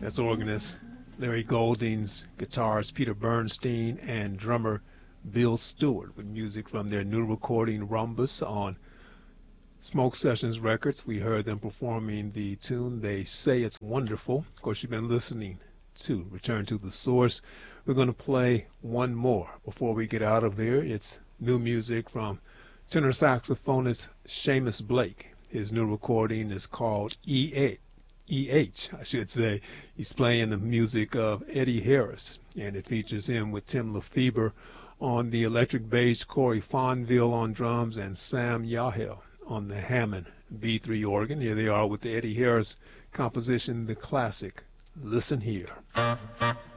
That's organist Larry Golding's, guitarist Peter Bernstein, and drummer Bill Stewart, with music from their new recording Rhombus on Smoke Sessions Records. We heard them performing the tune They Say It's Wonderful. Of course, you've been listening to Return to the Source. We're going to play one more before we get out of here. It's new music from tenor saxophonist Seamus Blake. His new recording is called EH, I should say. He's playing the music of Eddie Harris, and it features him with Tim Lefebvre on the electric bass, Corey Fonville on drums, and Sam Yahel on the Hammond B3 organ. Here they are with the Eddie Harris composition, the classic Listen Here.